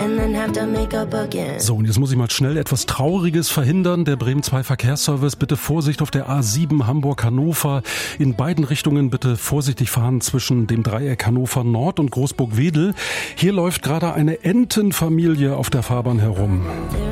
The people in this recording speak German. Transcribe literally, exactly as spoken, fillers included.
and then have to make up again. So, und jetzt muss ich mal schnell etwas Trauriges verhindern. Der Bremen zwei Verkehrsservice, bitte Vorsicht auf der A sieben Hamburg-Hannover. In beiden Richtungen bitte vorsichtig fahren zwischen dem Dreieck Hannover Nord und Großburg-Wedel. Hier läuft gerade eine Entenfamilie auf der Fahrbahn herum.